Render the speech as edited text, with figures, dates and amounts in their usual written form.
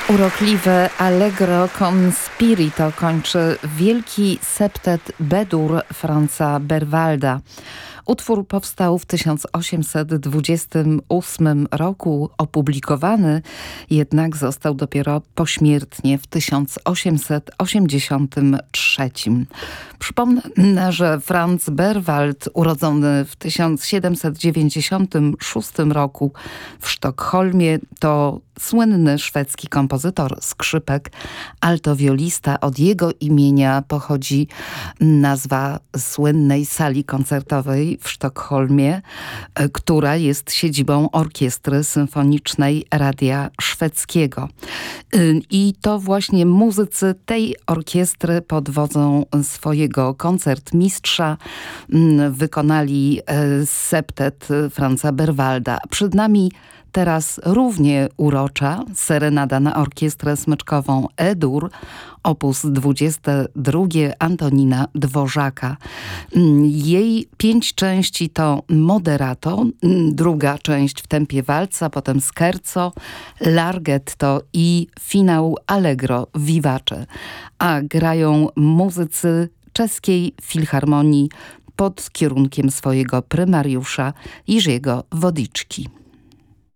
Urokliwe Allegro con spirito kończy wielki septet B-dur Franza Berwalda. Utwór powstał w 1828 roku, opublikowany jednak został dopiero pośmiertnie w 1883. Przypomnę, że Franz Berwald, urodzony w 1796 roku w Sztokholmie, to słynny szwedzki kompozytor skrzypek, altowiolista. Od jego imienia pochodzi nazwa słynnej sali koncertowej w Sztokholmie, która jest siedzibą Orkiestry Symfonicznej Radia Szwedzkiego. I to właśnie muzycy tej orkiestry pod wodzą swojego koncertmistrza wykonali septet Franza Berwalda. Przed nami teraz równie urocza serenada na orkiestrę smyczkową E-dur, opus 22 Antonina Dworzaka. Jej 5 części to moderato, druga część w tempie walca, potem scherzo, larghetto i finał allegro vivace. A grają muzycy czeskiej filharmonii pod kierunkiem swojego prymariusza Jerzego Wodiczki.